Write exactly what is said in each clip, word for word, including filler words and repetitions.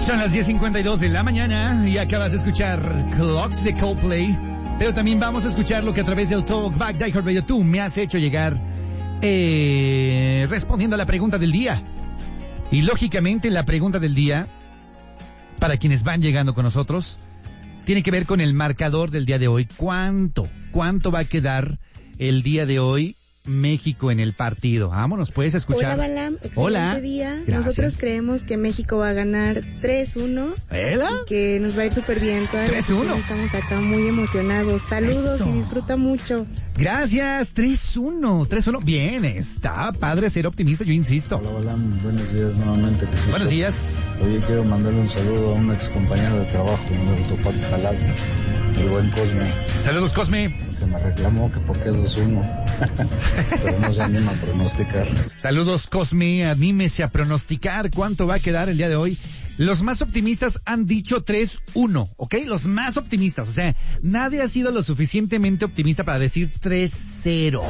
Son las diez cincuenta y dos de la mañana y acabas de escuchar Clocks de Coldplay. Pero también vamos a escuchar lo que a través del Talkback de iHeartRadio tú me has hecho llegar eh, respondiendo a la pregunta del día. Y lógicamente la pregunta del día, para quienes van llegando con nosotros, tiene que ver con el marcador del día de hoy. ¿Cuánto? ¿Cuánto va a quedar el día de hoy México en el partido? Vámonos, puedes escuchar. Hola, Balam. Excelente Hola. día. Gracias. Nosotros creemos que México va a ganar tres uno. ¿Verdad? Y que nos va a ir súper bien. Toda la tres uno. afición Estamos acá muy emocionados. Saludos Eso. y disfruta mucho. Gracias, tres uno. tres uno. Bien, está padre ser optimista, yo insisto. Hola, hola, buenos días nuevamente. Jesús. Buenos días. Oye, quiero mandarle un saludo a un ex compañero de trabajo, un autopart salado, el buen Cosme, Saludos, Cosme. que me reclamó que por qué dos uno, pero no se anima a pronosticar. Saludos, Cosme. Anímese a pronosticar cuánto va a quedar el día de hoy. Los más optimistas han dicho tres uno, ¿ok? Los más optimistas. O sea, nadie ha sido lo suficientemente optimista para decir tres cero.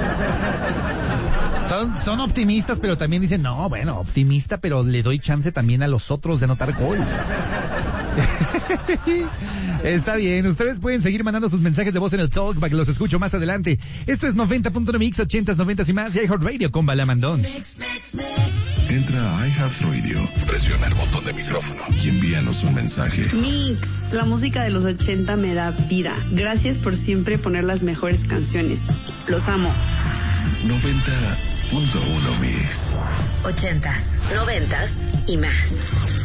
Son, son optimistas, pero también dicen, no, bueno, optimista, pero le doy chance también a los otros de anotar gol. Está bien, ustedes pueden seguir mandando sus mensajes de voz en el talk para que los escucho más adelante. Esto es noventa punto nueve Mix, ochentas, noventas y más, y iHeartRadio con Balamandón. Entra a iHeartRadio, presiona el botón de micrófono y envíanos un mensaje. Mix, la música de los ochenta me da vida. Gracias por siempre poner las mejores canciones. Los amo. noventa punto uno Mix. Ochentas, noventas y más.